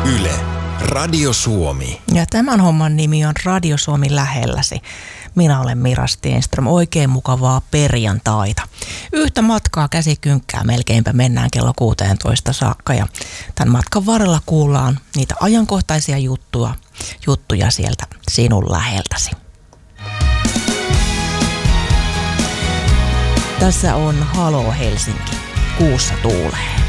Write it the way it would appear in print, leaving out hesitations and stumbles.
Yle, Radio Suomi. Ja tämän homman nimi on Radio Suomi lähelläsi. Minä olen Mira Stenström. Oikein mukavaa perjantaita. Yhtä matkaa käsikynkkää melkeinpä mennään kello 16 saakka. Ja tämän matkan varrella kuullaan niitä ajankohtaisia juttuja sieltä sinun läheltäsi. Tässä on Halo Helsinki. Kuussa tuulee.